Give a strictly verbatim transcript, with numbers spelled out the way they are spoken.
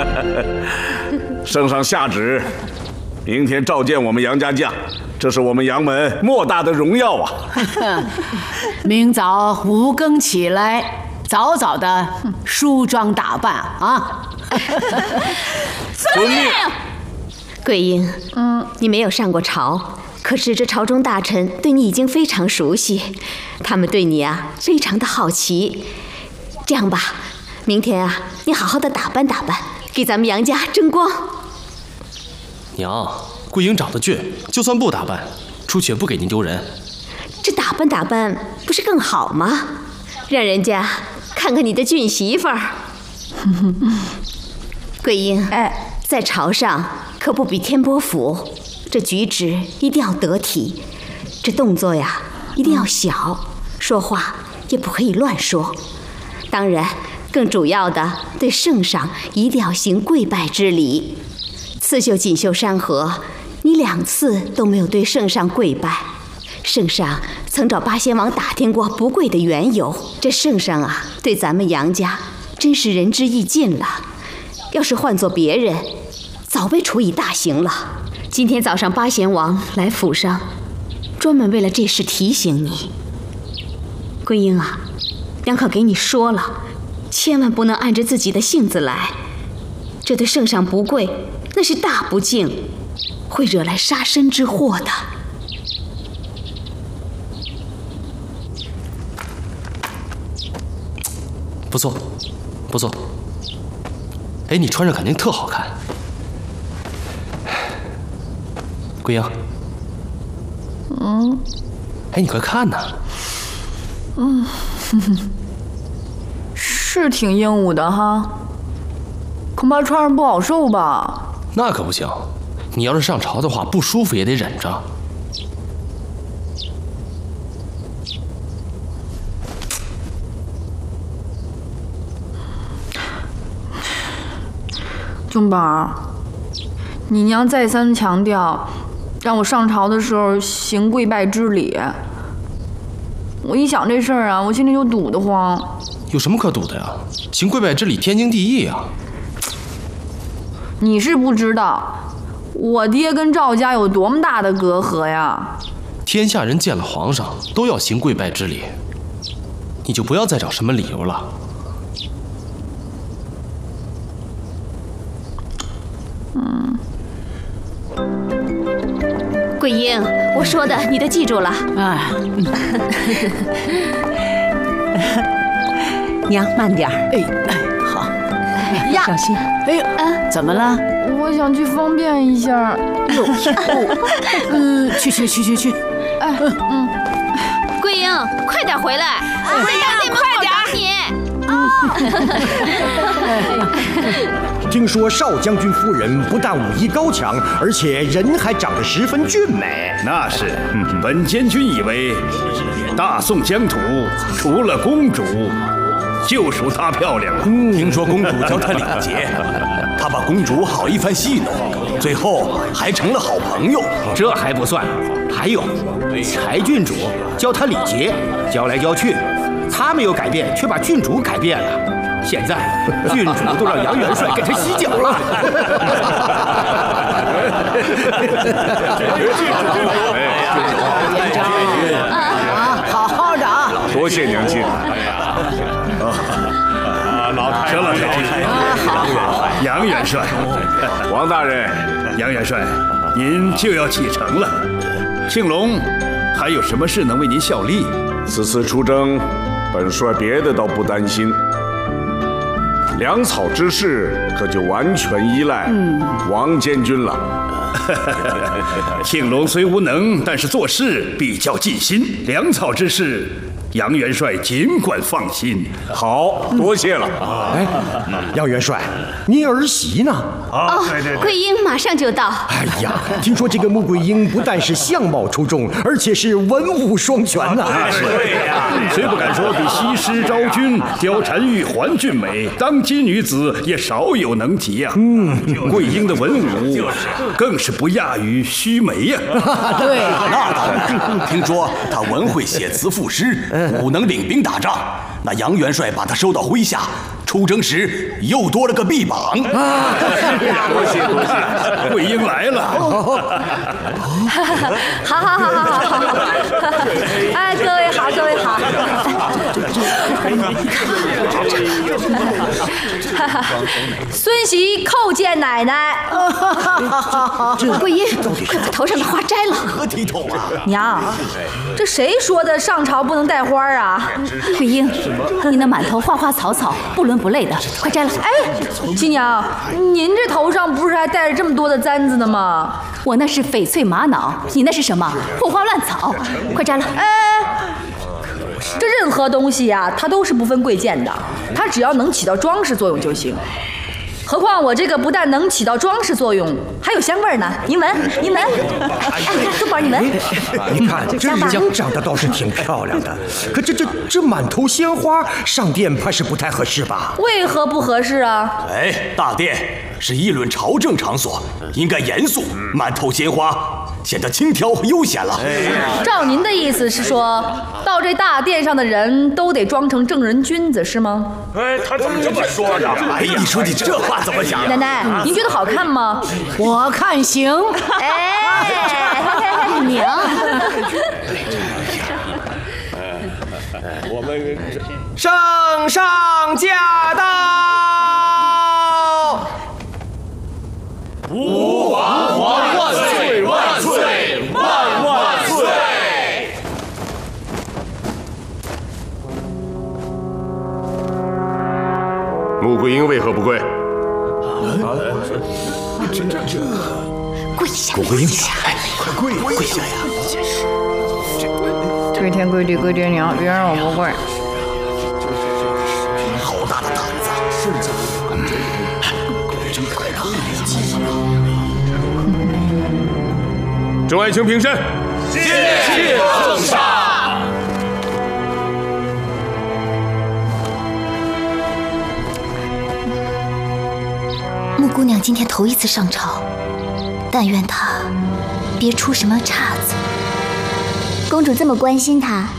圣上下旨，明天召见我们杨家将，这是我们杨门莫大的荣耀啊！ 明早五更起来，早早的梳妆打扮啊！ 遵命。 桂英，嗯，你没有上过朝，可是这朝中大臣对你已经非常熟悉，他们对你啊非常的好奇。这样吧，明天啊，你好好的打扮打扮，给咱们杨家争光。 娘，桂英长得俊，就算不打扮，出去也不给您丢人。 这打扮打扮不是更好吗？让人家看看你的俊媳妇儿。桂英，哎，在朝上可不比天波府，这举止一定要得体，这动作呀一定要小，说话也不可以乱说。当然，更主要的，对圣上一定要行跪拜之礼。刺绣锦绣山河，你两次都没有对圣上跪拜。圣上曾找八仙王打听过不跪的缘由，这圣上啊，对咱们杨家真是仁至义尽了。要是换做别人，早被处以大刑了。今天早上八贤王来府上，专门为了这事提醒你。桂英啊，娘可给你说了，千万不能按着自己的性子来，这对圣上不跪，那是大不敬，会惹来杀身之祸的。 不错，不错。哎，你穿上肯定特好看。桂英， 嗯， 哎，你快看呐。 嗯，哼哼，是挺英武的哈，恐怕穿上不好受吧？ 那可不行，你要是上朝的话，不舒服也得忍着。 宗宝，你娘再三强调，让我上朝的时候行跪拜之礼。我一想这事儿啊，我心里就堵得慌。 有什么可堵的呀？行跪拜之礼天经地义啊！ 你是不知道，我爹跟赵家有多么大的隔阂呀！ 天下人见了皇上都要行跪拜之礼，你就不要再找什么理由了。 嗯。 桂英，我说的你都记住了。 哎， 娘慢点儿。 哎哎，好， 哎呀，小心。 哎呦，啊，怎么了？ 我想去方便一下。 哟，嗯，去去去去去。 哎，嗯。 桂英，快点回来！我在大内门口等你。 听说少将军夫人不但武艺高强，而且人还长得十分俊美。 那是，本监军以为，大宋疆土除了公主，就属她漂亮了。 嗯、听说公主教她礼节，她把公主好一番戏弄，最后还成了好朋友。 这还不算，还有柴郡主教她礼节，教来教去，她没有改变，却把郡主改变了。现在郡主都让杨元帅给他洗脚了。 啊，好好的啊！ 多谢娘亲。啊，老太行了，太君。 啊，好好。 杨元帅，王大人，杨元帅，您就要启程了。庆隆，还有什么事能为您效力？此次出征，本帅别的倒不担心。粮草之事可就完全依赖王监军了。庆隆虽无能，但是做事比较尽心。粮草之事，杨元帅尽管放心。好，多谢了。 哎，杨元帅，您儿媳呢？ 哦，桂英马上就到。 哎呀，听说这个穆桂英不但是相貌出众，而且是文武双全呐。 对呀，虽不敢说比西施、昭君、貂蝉、玉环俊美，当今女子也少有能及呀。嗯，桂英的文武更是不亚于须眉呀。 对，那当然。听说她文会写词赋诗，武能领兵打仗， 那杨元帅把他收到麾下，出征时又多了个臂膀。 啊，多谢多谢，桂英来了。 好好好好好好，哎，各位好，各位好。孙媳叩见奶奶。 桂英，快把头上的花摘了。 可体统啊！ 娘，这谁说的上朝不能带花啊？ 桂英，你那满头花花草草，不伦不类的，快摘了。 哎，亲娘，您这头上不是还带着这么多的簪子呢吗？ 我那是翡翠玛瑙，你那是什么？破花乱草，快摘了。 哎，这任何东西呀、啊，它都是不分贵贱的，它只要能起到装饰作用就行。何况我这个不但能起到装饰作用，还有香味呢。您闻，您闻。哎，松宝，你闻。 你看这人长得倒是挺漂亮的，可这这这满头鲜花，上殿怕是不太合适吧？ 为何不合适啊？ 哎，大殿是议论朝政场所，应该严肃，满头鲜花显得轻佻和悠闲了。 照您的意思是说，到这大殿上的人都得装成正人君子是吗？ 哎，他怎么这么说呢？ 哎，你说你这话怎么讲？ 奶奶，您觉得好看吗？ 我看行。 哎， 娘。 我们圣上驾到！ 吾皇皇万岁万岁万万岁！ 穆桂英为何不跪？ 跪下！ 穆桂英，哎，快跪跪下呀！ 跪天跪地跪爹娘，别让我不跪。 好大的胆子！是的，真可爱。 众爱卿平身。 谢谢圣上。 穆姑娘今天头一次上朝，但愿她别出什么岔子。 公主这么关心她，